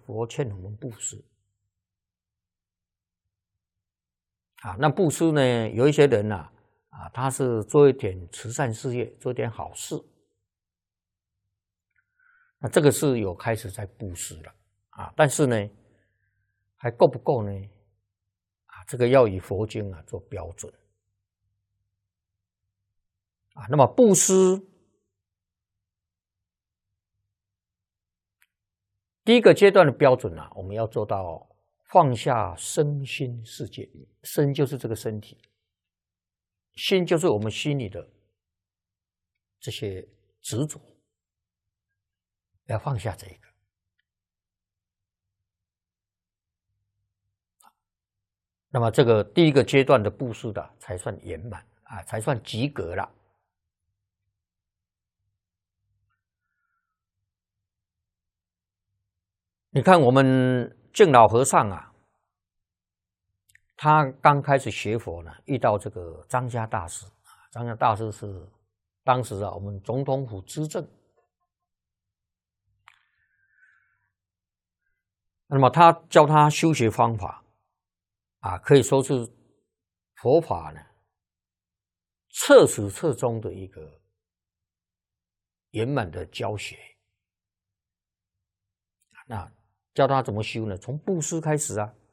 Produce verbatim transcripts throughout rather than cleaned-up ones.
佛劝我们布施啊。那布施呢，有一些人呐、啊，啊，他是做一点慈善事业，做一点好事，那这个是有开始在布施了啊。但是呢，还够不够呢？啊，这个要以佛经啊做标准啊。那么布施第一个阶段的标准啊，我们要做到放下身心世界，身就是这个身体，心就是我们心里的这些执着，要放下这个。那么这个第一个阶段的布施的才算圆满啊，才算及格了。你看我们净老和尚啊，他刚开始学佛呢，遇到这个张家大师啊，张家大师是当时啊我们总统府资政，那么他教他修学方法啊，可以说是佛法呢彻始彻终的一个圆满的教学。那教他怎么修呢？从布施开始啊。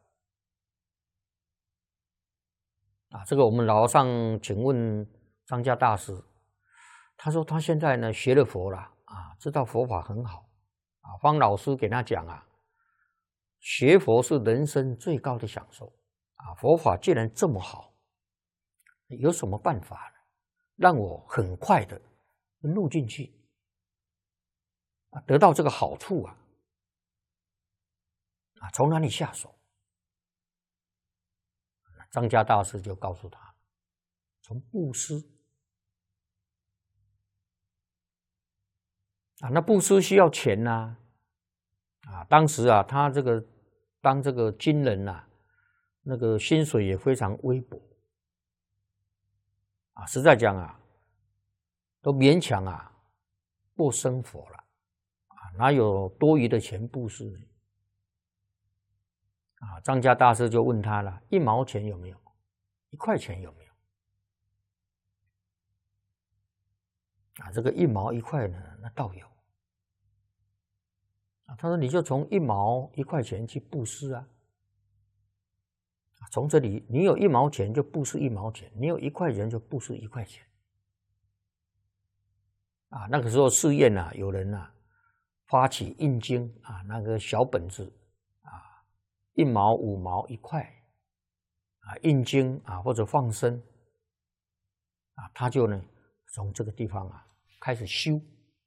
啊，这个我们老和尚请问张家大师，他说他现在呢学了佛了啊，知道佛法很好啊。方老师给他讲啊，学佛是人生最高的享受啊，佛法既然这么好，有什么办法呢？让我很快的入进去啊，得到这个好处啊。啊，从哪里下手？张家大师就告诉他，从布施啊，那布施需要钱呐、啊，啊，当时啊，他这个当这个军人呐、啊，那个薪水也非常微薄啊，实在讲啊，都勉强啊过生活了啊，哪有多余的钱布施呢？啊，张家大师就问他了：一毛钱有没有？一块钱有没有？啊，这个一毛一块呢，那倒有。啊，他说你就从一毛一块钱去布施啊。从这里，你有一毛钱就布施一毛钱，你有一块钱就布施一块钱。啊，那个时候寺院啊，有人啊发起印经啊，那个小本子。一毛、五毛、一块，啊，印经啊，或者放生，啊，他就呢从这个地方啊开始修，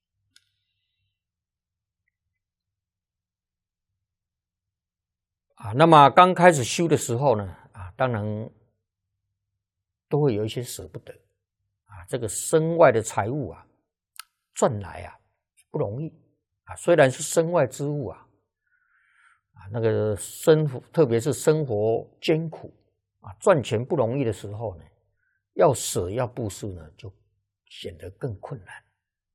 啊，那么刚开始修的时候呢，啊，当然都会有一些舍不得，啊，这个身外的财物啊，赚来啊不容易，啊，虽然是身外之物啊。啊，那个生活，特别是生活艰苦啊，赚钱不容易的时候呢，要舍要布施呢，就显得更困难。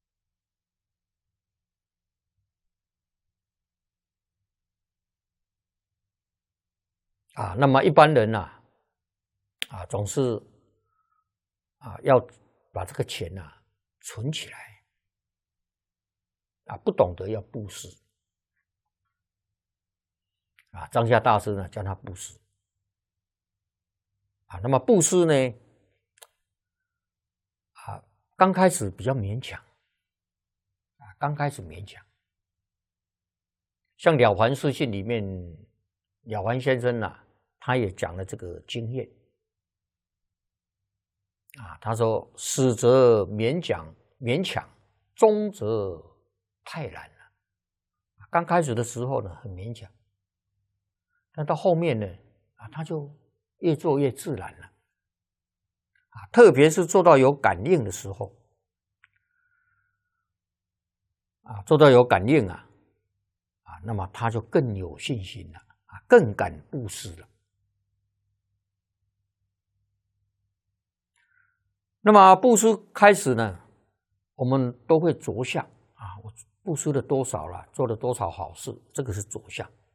啊，那么一般人呐、啊，啊，总是啊要把这个钱呐、啊、存起来，啊，不懂得要布施。啊，张家大师呢教他布施啊，那么布施呢，啊，刚开始比较勉强，啊，刚开始勉强，像《了凡四训》里面，了凡先生呐、啊，他也讲了这个经验，啊，他说：始则勉强勉强，中则太难了。刚开始的时候呢，很勉强。但到后面呢，啊，他就越做越自然了，啊，特别是做到有感应的时候，啊，做到有感应啊，啊，那么他就更有信心了，啊，更敢布施了。那么布施开始呢，我们都会着相啊，我付出了多少了，做了多少好事，这个是左相。